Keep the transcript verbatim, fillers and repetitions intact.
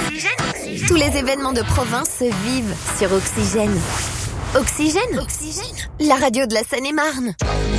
Tous les événements de province se vivent sur Oxygène. Oxygène, Oxygène, la radio de la Seine-et-Marne.